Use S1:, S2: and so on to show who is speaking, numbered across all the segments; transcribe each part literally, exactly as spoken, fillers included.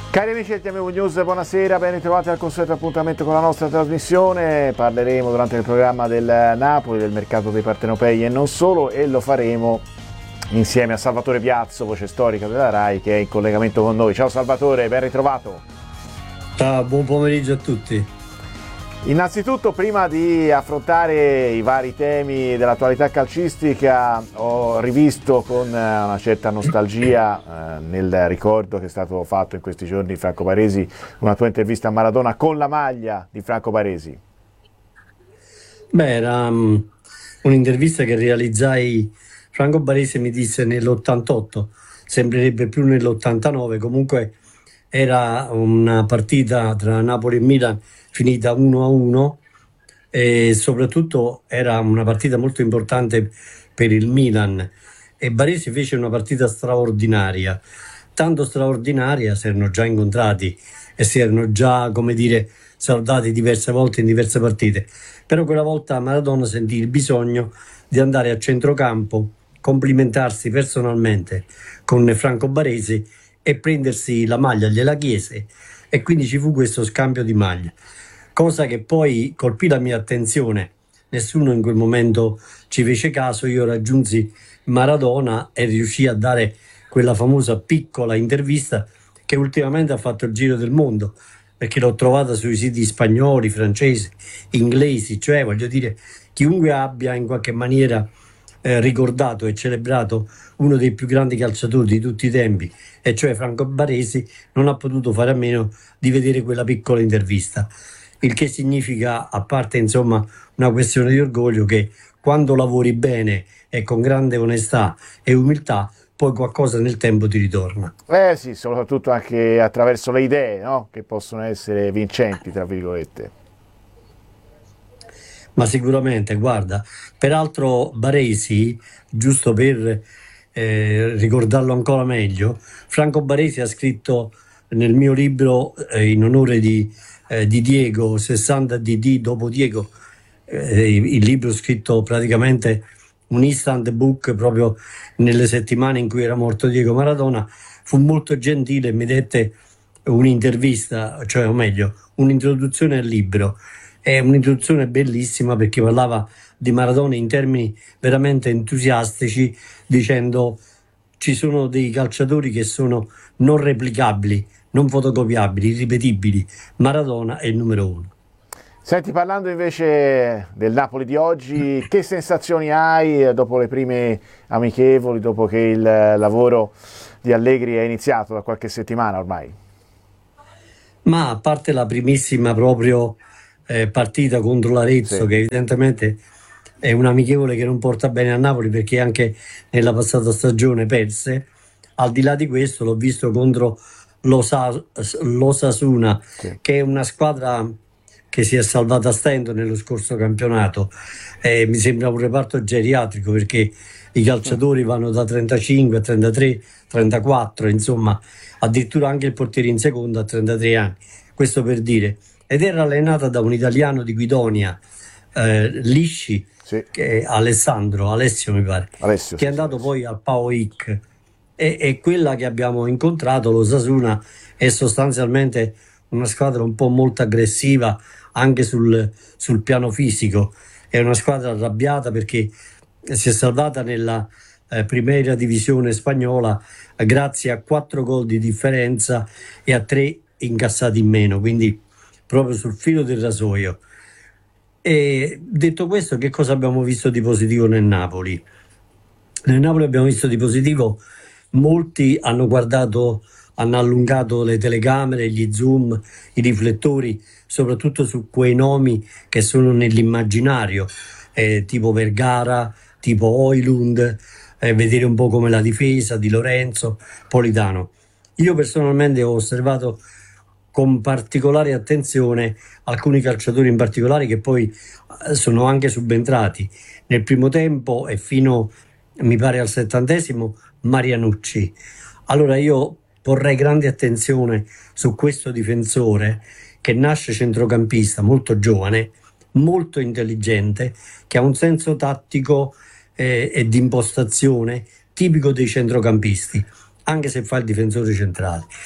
S1: Cari amici del T M V News, buonasera, ben ritrovati al consueto appuntamento con la nostra trasmissione. Parleremo durante il programma del Napoli, del mercato dei partenopei e non solo, e lo faremo insieme a Salvatore Piazzo, voce storica della RAI, che è in collegamento con noi. Ciao Salvatore, ben ritrovato.
S2: Ciao, buon pomeriggio a tutti.
S1: Innanzitutto, prima di affrontare i vari temi dell'attualità calcistica, ho rivisto con una certa nostalgia eh, nel ricordo che è stato fatto in questi giorni Franco Baresi, una tua intervista a Maradona con la maglia di Franco Baresi.
S2: Beh, era um, un'intervista che realizzai. Franco Baresi mi disse nell'ottantotto, sembrerebbe più nell'ottantanove, comunque era una partita tra Napoli e Milan finita uno a uno e soprattutto era una partita molto importante per il Milan, e Baresi fece una partita straordinaria, tanto straordinaria, si erano già incontrati e si erano già, come dire, salutati diverse volte in diverse partite, però quella volta Maradona sentì il bisogno di andare a centrocampo, complimentarsi personalmente con Franco Baresi e prendersi la maglia, gliela chiese, e quindi ci fu questo scambio di maglia, cosa che poi colpì la mia attenzione. Nessuno in quel momento ci fece caso. Io raggiunsi Maradona e riuscii a dare quella famosa piccola intervista che ultimamente ha fatto il giro del mondo, perché l'ho trovata sui siti spagnoli, francesi, inglesi, cioè voglio dire, chiunque abbia in qualche maniera eh, ricordato e celebrato uno dei più grandi calciatori di tutti i tempi, e cioè Franco Baresi, non ha potuto fare a meno di vedere quella piccola intervista. Il che significa, a parte insomma una questione di orgoglio, che quando lavori bene e con grande onestà e umiltà, poi qualcosa nel tempo ti ritorna.
S1: Eh sì, soprattutto anche attraverso le idee, no? Che possono essere vincenti, tra virgolette.
S2: Ma sicuramente, guarda, peraltro Baresi, giusto per eh, ricordarlo ancora meglio, Franco Baresi ha scritto nel mio libro eh, in onore di, eh, di Diego, sessanta D D dopo Diego, eh, il libro scritto praticamente un instant book proprio nelle settimane in cui era morto Diego Maradona, fu molto gentile e mi dette un'intervista, cioè o meglio un'introduzione al libro. È un'introduzione bellissima perché parlava di Maradona in termini veramente entusiastici, dicendo: ci sono dei calciatori che sono non replicabili, non fotocopiabili, irripetibili. Maradona è il numero uno.
S1: Senti, parlando invece del Napoli di oggi, che sensazioni hai dopo le prime amichevoli, dopo che il lavoro di Allegri è iniziato da qualche settimana ormai?
S2: Ma a parte la primissima proprio eh, partita contro l'Arezzo, sì, che evidentemente è un amichevole che non porta bene a Napoli perché anche nella passata stagione perse, al di là di questo l'ho visto contro l'Osa- l'Osasuna, sì, che è una squadra che si è salvata a stento nello scorso campionato. Eh, mi sembra un reparto geriatrico perché i calciatori vanno da trentacinque a trentatré, trentaquattro, insomma, addirittura anche il portiere in seconda a trentatré anni, questo per dire. Ed era allenata da un italiano di Guidonia, eh, Lisci, sì, che è Alessandro, Alessio mi pare, Alessio, che sì, è andato sì, poi al PAOK, e, e quella che abbiamo incontrato, l'Osasuna, è sostanzialmente una squadra un po' molto aggressiva anche sul, sul piano fisico. È una squadra arrabbiata perché si è salvata nella eh, Primera Divisione spagnola eh, grazie a quattro gol di differenza e a tre incassati in meno, quindi proprio sul filo del rasoio. E detto questo, che cosa abbiamo visto di positivo nel Napoli? Nel Napoli abbiamo visto di positivo, molti hanno guardato, hanno allungato le telecamere, gli zoom, i riflettori, soprattutto su quei nomi che sono nell'immaginario, eh, tipo Vergara, tipo Højlund, eh, vedere un po' come la difesa di Lorenzo, Politano. Io personalmente ho osservato con particolare attenzione alcuni calciatori in particolare che poi sono anche subentrati nel primo tempo e fino, mi pare, al settantesimo, Marianucci. Allora io porrei grande attenzione su questo difensore che nasce centrocampista, molto giovane, molto intelligente, che ha un senso tattico eh, e di impostazione tipico dei centrocampisti, anche se fa il difensore centrale.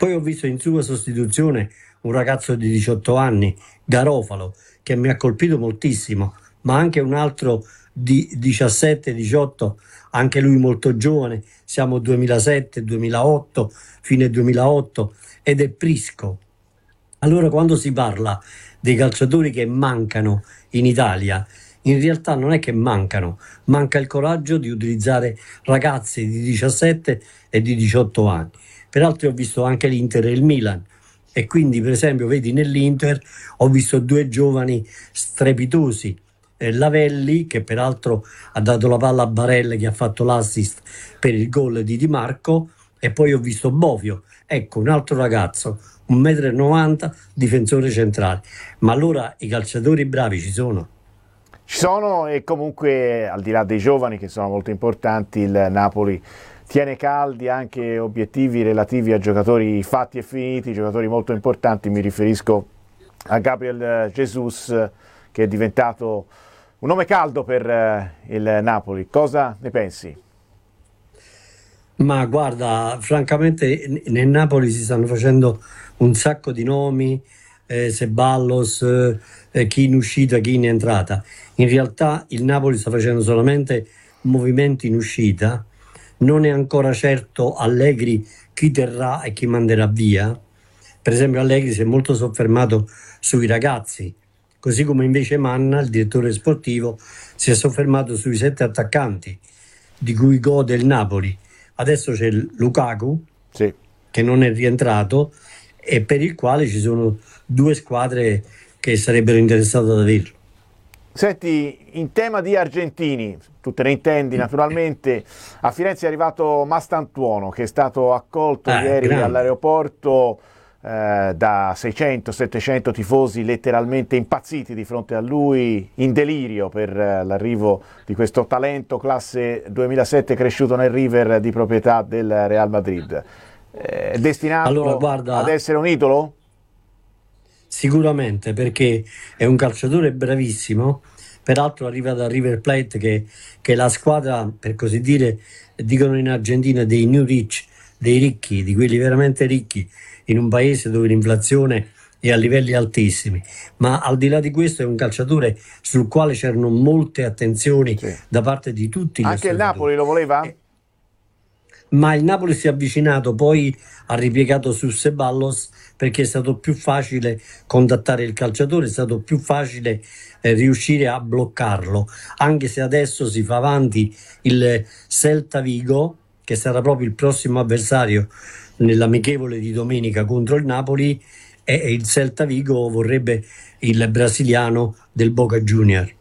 S2: Poi ho visto in sua sostituzione un ragazzo di diciotto anni, Garofalo, che mi ha colpito moltissimo, ma anche un altro di diciassette diciotto, anche lui molto giovane, siamo duemilasette duemilaotto, fine duemilaotto, ed è Prisco. Allora, quando si parla dei calciatori che mancano in Italia, in realtà non è che mancano, manca il coraggio di utilizzare ragazzi di diciassette e di diciotto anni. Peraltro ho visto anche l'Inter e il Milan, e quindi per esempio vedi nell'Inter ho visto due giovani strepitosi, eh, Lavelli, che peraltro ha dato la palla a Barella, che ha fatto l'assist per il gol di Di Marco, e poi ho visto Bovio, ecco un altro ragazzo, un metro e novanta, difensore centrale. Ma allora i calciatori bravi ci sono.
S1: Ci sono, e comunque al di là dei giovani che sono molto importanti, il Napoli tiene caldi anche obiettivi relativi a giocatori fatti e finiti, giocatori molto importanti. Mi riferisco a Gabriel Jesus, che è diventato un nome caldo per il Napoli. Cosa ne pensi?
S2: Ma guarda, francamente nel Napoli si stanno facendo un sacco di nomi, eh, Ceballos, eh, chi in uscita, chi in entrata. In realtà il Napoli sta facendo solamente movimenti in uscita, non è ancora certo Allegri chi terrà e chi manderà via. Per esempio Allegri si è molto soffermato sui ragazzi, così come invece Manna, il direttore sportivo, si è soffermato sui sette attaccanti di cui gode il Napoli. Adesso c'è Lukaku,
S1: sì, che
S2: non è rientrato, e per il quale ci sono due squadre che sarebbero interessate ad averlo.
S1: Senti, in tema di argentini, tu te ne intendi naturalmente, a Firenze è arrivato Mastantuono, che è stato accolto eh, ieri grande. all'aeroporto eh, da seicento settecento tifosi letteralmente impazziti di fronte a lui, in delirio per eh, l'arrivo di questo talento classe duemilasette cresciuto nel River di proprietà del Real Madrid. È destinato
S2: allora, guarda,
S1: ad essere un idolo?
S2: Sicuramente, perché è un calciatore bravissimo, peraltro arriva da River Plate, che, che è la squadra, per così dire, dicono in Argentina, dei new rich, dei ricchi, di quelli veramente ricchi, in un paese dove l'inflazione è a livelli altissimi. Ma al di là di questo è un calciatore sul quale c'erano molte attenzioni, sì, da parte di tutti gli
S1: Anche il Napoli lo voleva?
S2: Eh, ma il Napoli si è avvicinato, poi ha ripiegato su Ceballos, perché è stato più facile contattare il calciatore, è stato più facile eh, riuscire a bloccarlo, anche se adesso si fa avanti il Celta Vigo, che sarà proprio il prossimo avversario nell'amichevole di domenica contro il Napoli, e il Celta Vigo vorrebbe il brasiliano del Boca Junior.